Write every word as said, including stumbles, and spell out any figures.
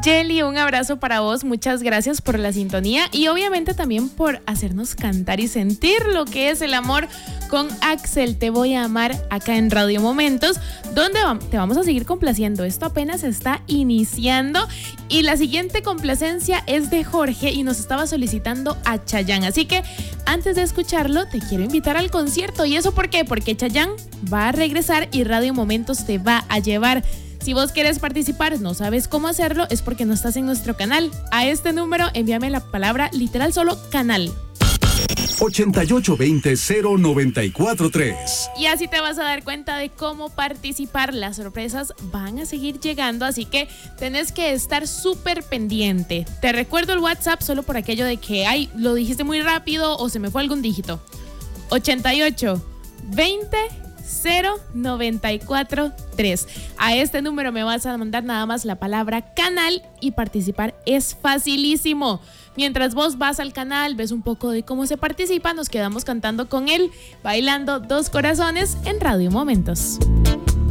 Yeli, un abrazo para vos, muchas gracias por la sintonía y obviamente también por hacernos cantar y sentir lo que es el amor con Axel, Te Voy a Amar, acá en Radio Momentos, donde te vamos a seguir complaciendo. Esto apenas está iniciando y la siguiente complacencia es de Jorge y nos estaba solicitando a Chayanne, así que antes de escucharlo te quiero invitar al concierto. ¿Y eso por qué? Porque Chayanne va a regresar y Radio Momentos te va a llevar. Si vos querés participar, no sabes cómo hacerlo, es porque no estás en nuestro canal. A este número envíame la palabra literal solo canal. ochenta y ocho veinte cero noventa y cuatro tres. Y así te vas a dar cuenta de cómo participar. Las sorpresas van a seguir llegando, así que tenés que estar súper pendiente. Te recuerdo el WhatsApp solo por aquello de que, ay, lo dijiste muy rápido o se me fue algún dígito. ochenta y ocho veinte cero noventa y cuatro tres. A este número me vas a mandar nada más la palabra canal y participar es facilísimo. Mientras vos vas al canal, ves un poco de cómo se participa, nos quedamos cantando con él, bailando Dos Corazones en Radio Momentos.